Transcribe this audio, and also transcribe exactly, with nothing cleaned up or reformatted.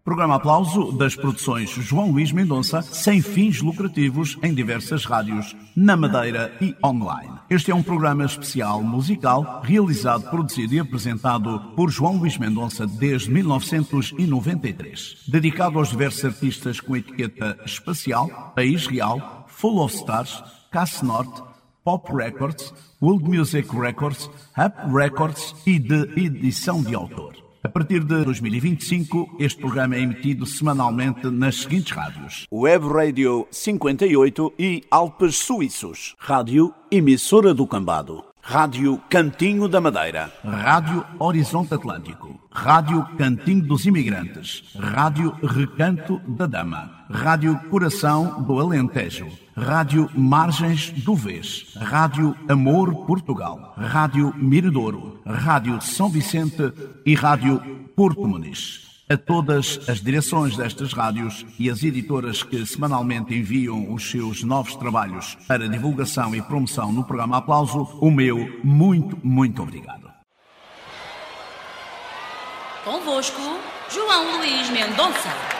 Programa Aplauso das produções João Luís Mendonça, sem fins lucrativos, em diversas rádios, na Madeira e online. Este é um programa especial musical, realizado, produzido e apresentado por João Luís Mendonça desde mil novecentos e noventa e três. Dedicado aos diversos artistas com etiqueta espacial, País Real, Full of Stars, Casse Norte, Pop Records, World Music Records, Up Records e de edição de autor. A partir de dois mil e vinte e cinco, este programa é emitido semanalmente nas seguintes rádios: Web Radio cinquenta e oito e Alpes Suíços, Rádio Emissora do Cambado, Rádio Cantinho da Madeira, Rádio Horizonte Atlântico, Rádio Cantinho dos Imigrantes, Rádio Recanto da Dama, Rádio Coração do Alentejo, Rádio Margens do Vês, Rádio Amor Portugal, Rádio Miradouro, Rádio São Vicente e Rádio Porto Muniz. A todas as direções destas rádios e as editoras que semanalmente enviam os seus novos trabalhos para divulgação e promoção no programa Aplauso, o meu muito, muito obrigado. Convosco, João Luís Mendonça.